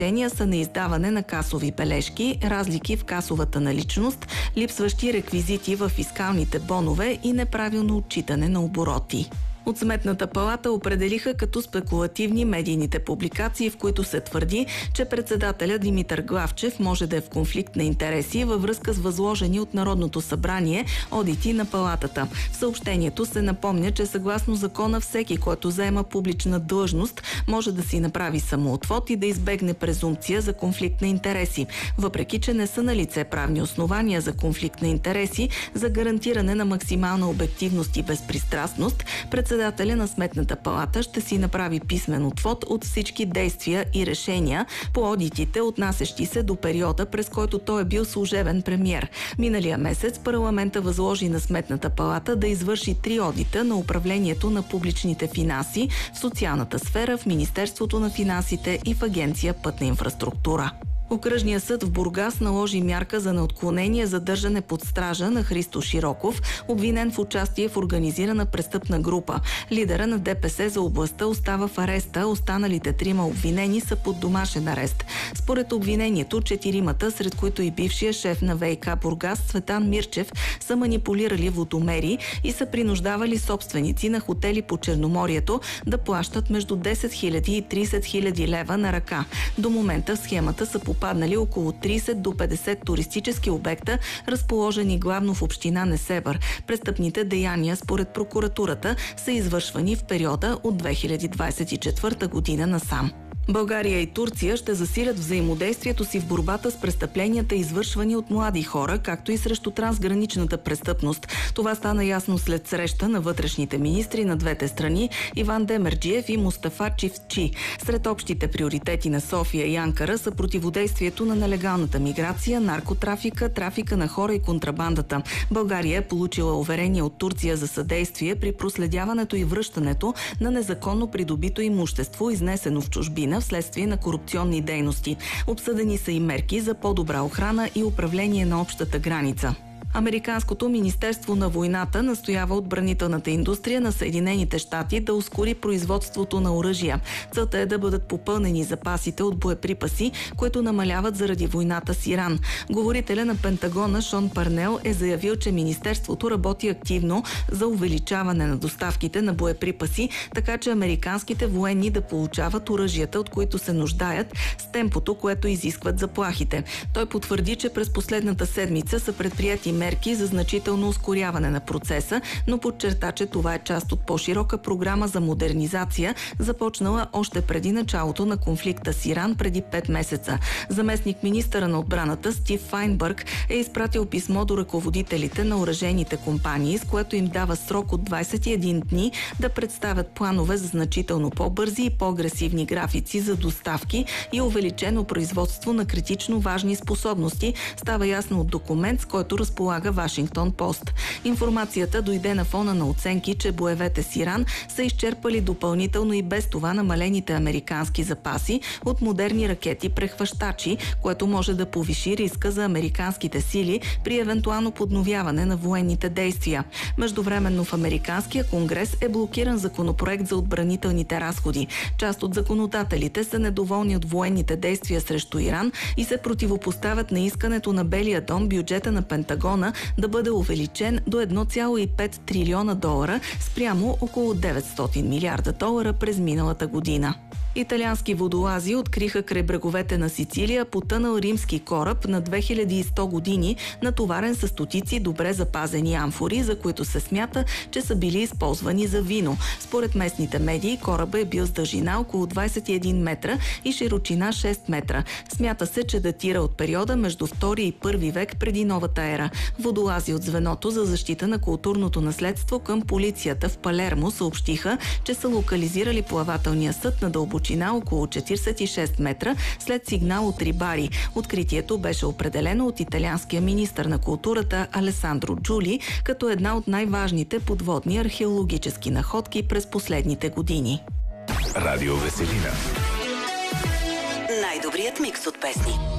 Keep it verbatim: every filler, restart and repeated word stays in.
са неиздаване на касови бележки, разлики в касовата наличност, липсващи реквизити в фискалните бонове и неправилно отчитане на обороти. От Сметната палата определиха като спекулативни медийните публикации, в които се твърди, че председателя Димитър Главчев може да е в конфликт на интереси във връзка с възложени от Народното събрание одити на палатата. В съобщението се напомня, че съгласно закона всеки, който заема публична длъжност, може да си направи самоотвод и да избегне презумпция за конфликт на интереси, въпреки че не са налице правни основания за конфликт на интереси за гарантиране на максимална обективност и безпристрастност. Председателя на Сметната палата ще си направи писмен отвод от всички действия и решения по одитите, отнасящи се до периода, през който той е бил служебен премиер. Миналия месец парламента възложи на Сметната палата да извърши три одита на управлението на публичните финанси в социалната сфера, в Министерството на финансите и в Агенция Пътна инфраструктура. Окръжният съд в Бургас наложи мярка за неотклонение задържане под стража на Христо Широков, обвинен в участие в организирана престъпна група. Лидера на ДПС за областта остава в ареста, останалите трима обвинени са под домашен арест. Според обвинението, четиримата, сред които и бившия шеф на ВиК Бургас Цветан Мирчев, са манипулирали водомери и са принуждавали собственици на хотели по Черноморието да плащат между десет хиляди и тридесет хиляди лева на ръка. До момента в схемата са попаднали около тридесет до петдесет туристически обекта, разположени главно в община Несебър. Престъпните деяния, според прокуратурата, са извършвани в периода от две хиляди двадесет и четвърта година насам. България и Турция ще засилят взаимодействието си в борбата с престъпленията, извършвани от млади хора, както и срещу трансграничната престъпност. Това стана ясно след среща на вътрешните министри на двете страни Иван Демерджиев и Мустафа Чифчи. Сред общите приоритети на София и Анкара са противодействието на нелегалната миграция, наркотрафика, трафика на хора и контрабандата. България е получила уверение от Турция за съдействие при проследяването и връщането на незаконно придобито имущество, изнесено в чужбина вследствие на корупционни дейности. Обсъдени са и мерки за по-добра охрана и управление на общата граница. Американското министерство на войната настоява отбранителната индустрия на Съединените щати да ускори производството на оръжия. Целта е да бъдат попълнени запасите от боеприпаси, които намаляват заради войната с Иран. Говорителя на Пентагона Шон Парнел е заявил, че министерството работи активно за увеличаване на доставките на боеприпаси, така че американските военни да получават оръжията, от които се нуждаят, с темпото, което изискват заплахите. Той потвърди, че през последната седмица са предприяти мерки за значително ускоряване на процеса, но подчерта, че това е част от по-широка програма за модернизация, започнала още преди началото на конфликта с Иран преди пет месеца. Заместник министъра на отбраната Стив Файнбърг е изпратил писмо до ръководителите на оръжейните компании, с което им дава срок от двадесет и един дни да представят планове за значително по-бързи и по-агресивни графици за доставки и увеличено производство на критично важни способности, става ясно от документ, с който разполага Вашингтон Пост. Информацията дойде на фона на оценки, че боевете с Иран са изчерпали допълнително и без това намалените американски запаси от модерни ракети-прехващачи, което може да повиши риска за американските сили при евентуално подновяване на военните действия. Междувременно в Американския конгрес е блокиран законопроект за отбранителните разходи. Част от законодателите са недоволни от военните действия срещу Иран и се противопоставят на искането на Белия дом бюджета на Пентагона да бъде увеличен до едно цяло и пет трилиона долара спрямо около деветстотин милиарда долара през миналата година. Италиански водолази откриха край бреговете на Сицилия потънал римски кораб на две хиляди и сто години, натоварен с стотици добре запазени амфори, за които се смята, че са били използвани за вино. Според местните медии, корабът е бил с дължина около двадесет и един метра и широчина шест метра. Смята се, че датира от периода между втори и първи век преди новата ера. Водолази от звеното за защита на културното наследство към полицията в Палермо съобщиха, че са локализирали плавателния съд на дълбочина около четиридесет и шест метра след сигнал от рибари. Откритието беше определено от италианския министър на културата Алесандро Джули като една от най-важните подводни археологически находки през последните години. Радио Веселина. Най-добрият микс от песни.